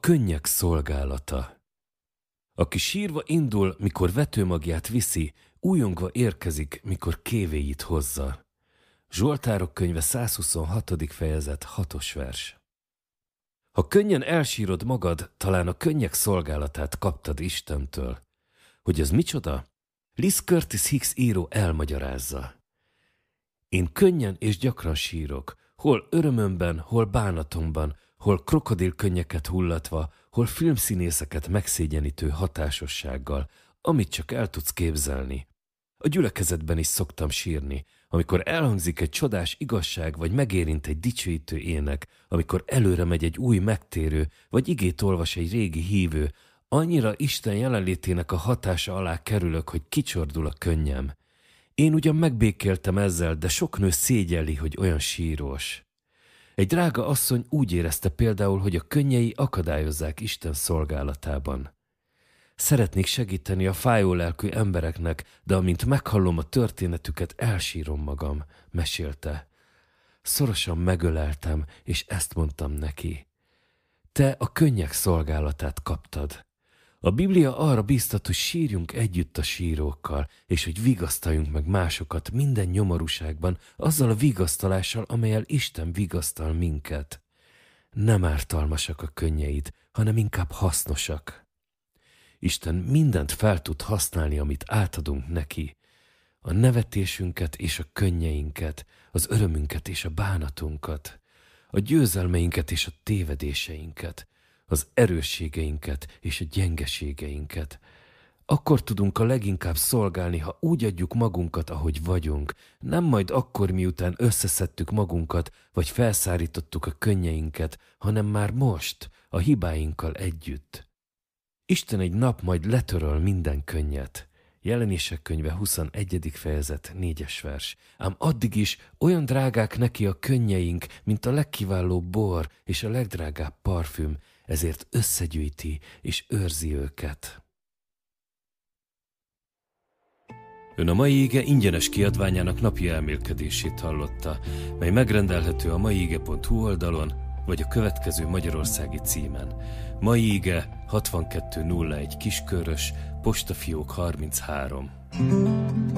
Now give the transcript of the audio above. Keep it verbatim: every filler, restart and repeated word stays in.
könnyek szolgálata. Aki sírva indul, mikor vetőmagját viszi, újongva érkezik, mikor kévéit hozza. Zsoltárok könyve százhuszonhatodik fejezet hatos vers. Ha könnyen elsírod magad, talán a könnyek szolgálatát kaptad Istentől. Hogy ez micsoda? Liz Curtis Hicks író elmagyarázza. Én könnyen és gyakran sírok, hol örömömben, hol bánatomban, hol krokodilkönnyeket hullatva, hol filmszínészeket megszégyenítő hatásossággal, amit csak el tudsz képzelni. A gyülekezetben is szoktam sírni, amikor elhangzik egy csodás igazság, vagy megérint egy dicsőítő ének, amikor előre megy egy új megtérő, vagy igét olvas egy régi hívő, annyira Isten jelenlétének a hatása alá kerülök, hogy kicsordul a könnyem. Én ugyan megbékéltem ezzel, de sok nő szégyelli, hogy olyan sírós. Egy drága asszony úgy érezte például, hogy a könnyei akadályozzák Isten szolgálatában. Szeretnék segíteni a fájó lelkű embereknek, de amint meghallom a történetüket, elsírom magam, mesélte. Szorosan megöleltem, és ezt mondtam neki. Te a könnyek szolgálatát kaptad. A Biblia arra bíztat, hogy sírjunk együtt a sírókkal, és hogy vigasztaljunk meg másokat minden nyomorúságban, azzal a vigasztalással, amellyel Isten vigasztal minket. Nem ártalmasak a könnyeid, hanem inkább hasznosak. Isten mindent fel tud használni, amit átadunk neki. A nevetésünket és a könnyeinket, az örömünket és a bánatunkat, a győzelmeinket és a tévedéseinket, az erősségeinket és a gyengeségeinket. Akkor tudunk a leginkább szolgálni, ha úgy adjuk magunkat, ahogy vagyunk, nem majd akkor, miután összeszedtük magunkat, vagy felszárítottuk a könnyeinket, hanem már most, a hibáinkkal együtt. Isten egy nap majd letöröl minden könnyet. Jelenések könyve huszonegyedik fejezet négyes vers. Ám addig is olyan drágák neki a könnyeink, mint a legkiválóbb bor és a legdrágább parfüm, ezért összegyűjti és őrzi őket. Ön a mai ige ingyenes kiadványának napi elmélkedését hallotta, mely megrendelhető a maiige pont hu oldalon, vagy a következő magyarországi címen. Mai ige hatvankettő nulla egy Kiskörös, postafiók harminchárom.